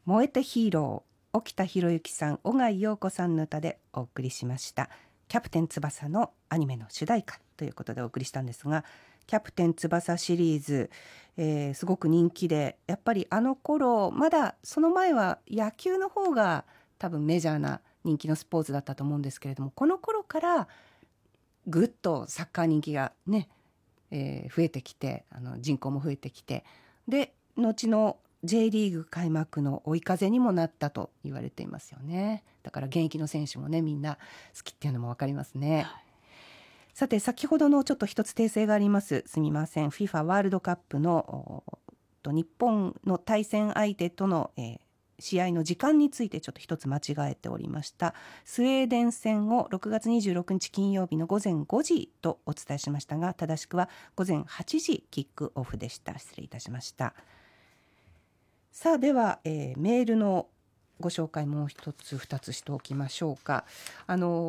燃えてヒーロー、沖田博之さん、小貝陽子さんの歌でお送りしました。キャプテン翼のアニメの主題歌ということでお送りしたんですが、キャプテン翼シリーズ、すごく人気で、やっぱりあの頃、まだその前は野球の方が多分メジャーな人気のスポーツだったと思うんですけれども、この頃からぐっとサッカー人気がね、増えてきて、人口も増えてきて、で後の J リーグ開幕の追い風にもなったと言われていますよね。だから現役の選手もね、みんな好きっていうのも分かりますね。さて、先ほどのちょっと一つ訂正があります。すみません。 FIFA ワールドカップの日本の対戦相手との、試合の時間についてちょっと一つ間違えておりました。スウェーデン戦を6月26日金曜日の午前5時とお伝えしましたが、正しくは午前8時キックオフでした。失礼いたしました。さあ、では、メールのご紹介もう一つ二つしておきましょうか。